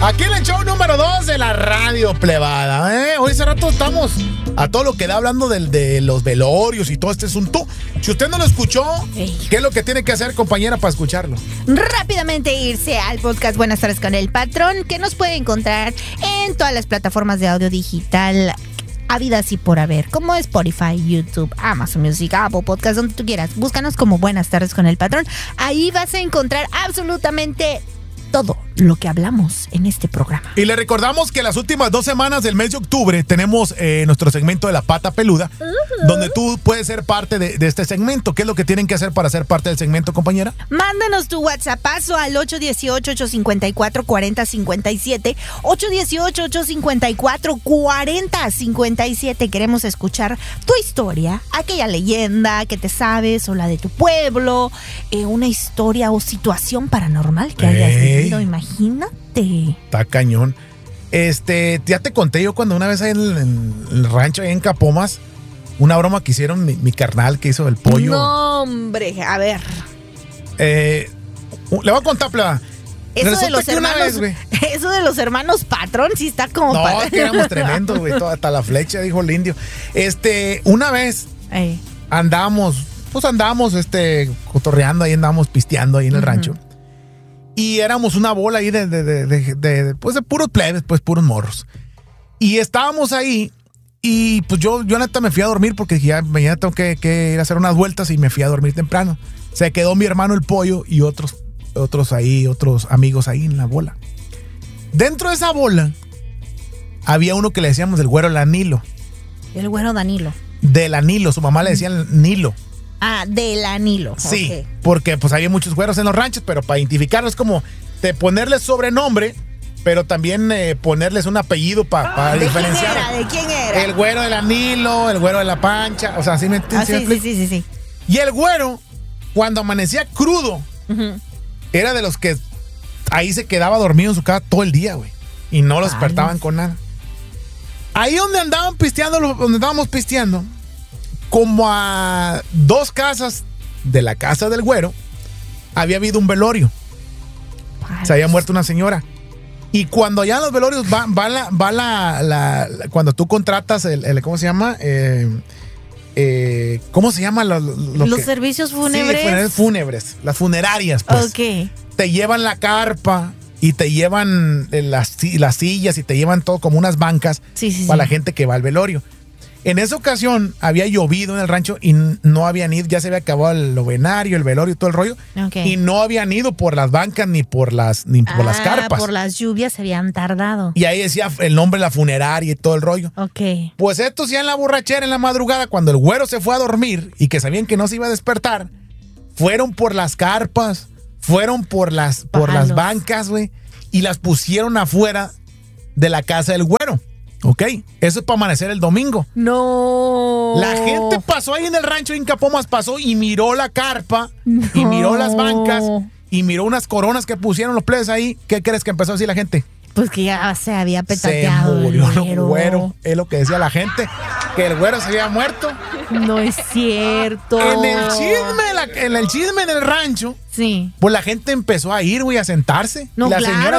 Aquí en el show número 2 de la radio plebada, Hoy hace rato estamos a todo lo que da hablando de los velorios y todo este asunto. Si usted no lo escuchó, ¿qué es lo que tiene que hacer, compañera, para escucharlo? Rápidamente irse al podcast Buenas tardes con el patrón, que nos puede encontrar en todas las plataformas de audio digital habidas y por haber, como Spotify, YouTube, Amazon Music, Apple Podcast, donde tú quieras. Búscanos como Buenas tardes con el patrón. Ahí vas a encontrar absolutamente todo lo que hablamos en este programa. Y le recordamos que las últimas 2 semanas del mes de octubre tenemos nuestro segmento de la pata peluda, donde tú puedes ser parte de este segmento. ¿Qué es lo que tienen que hacer para ser parte del segmento, compañera? Mándanos tu WhatsAppazo al 818-854-4057, 818-854-4057. Queremos escuchar tu historia, aquella leyenda que te sabes o la de tu pueblo, una historia o situación paranormal que hayas vivido. Imagínate. Está cañón. Ya te conté yo cuando una vez ahí en el rancho, ahí en Capomas, una broma que hicieron mi carnal que hizo el pollo. No, hombre, a ver. Le voy a contar, pleba. Eso de los hermanos, eso de los hermanos patrón sí está como... No, es que éramos tremendos, güey, hasta la flecha, dijo el indio. Una vez andábamos cotorreando, ahí andábamos pisteando ahí en el rancho. Y éramos una bola ahí de puros plebes, pues puros morros. Y estábamos ahí y pues yo neta me fui a dormir porque dije, ya mañana tengo que ir a hacer unas vueltas y me fui a dormir temprano. Se quedó mi hermano el pollo y otros amigos ahí en la bola. Dentro de esa bola había uno que le decíamos el güero Danilo. El güero Danilo. Del Anilo, su mamá le decía Nilo. Ah, del Anilo. Sí, okay. Porque pues había muchos güeros en los ranchos, pero para identificarlos como de ponerles sobrenombre, pero también ponerles un apellido para diferenciar. ¿De quién era? El güero del Anilo, el güero de la Pancha, o sea, ¿sí me entiendes? Sí. Y el güero, cuando amanecía crudo, era de los que ahí se quedaba dormido en su casa todo el día, güey, y no lo despertaban con nada. Ahí donde andaban pisteando, donde estábamos pisteando, como a 2 casas de la casa del güero, había habido un velorio. Se había muerto una señora. Y cuando allá en los velorios cuando tú contratas ¿cómo se llama? ¿Cómo se llama? Los servicios fúnebres. Sí, fúnebres, las funerarias, pues. Ok. Te llevan la carpa y te llevan las sillas y te llevan todo como unas bancas para la gente que va al velorio. En esa ocasión había llovido en el rancho y no habían ido, ya se había acabado el novenario, el velorio y todo el rollo. Okay. Y no habían ido por las bancas ni por las carpas. Por las lluvias se habían tardado. Y ahí decía el nombre de la funeraria y todo el rollo. Ok. Pues estos ya en la borrachera, en la madrugada, cuando el güero se fue a dormir y que sabían que no se iba a despertar, fueron por las carpas, fueron por las bancas, güey, y las pusieron afuera de la casa del güero. Ok, eso es para amanecer el domingo. No. La gente pasó ahí en el rancho en Capomas, pasó y miró la carpa, y miró las bancas, y miró unas coronas que pusieron los plebes ahí. ¿Qué crees que empezó a decir la gente? Pues que ya se había petateado. Se murió el güero. Es lo que decía la gente, que el güero se había muerto. No es cierto. En el chisme del rancho, sí, pues la gente empezó a ir, güey, a sentarse. No, la claro, señora